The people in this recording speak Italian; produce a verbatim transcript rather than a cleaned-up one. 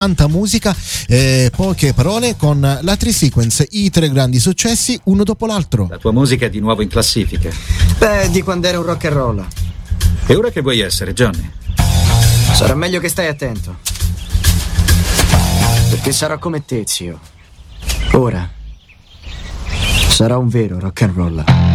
tanta musica, eh, poche parole con la Tri-Sequence, i tre grandi successi uno dopo l'altro. La tua musica è di nuovo in classifica. Beh, di quando era un rock and roll. E ora che vuoi essere, Johnny? Sarà meglio che stai attento. Perché sarò come te, zio. Ora sarà un vero rock and roll.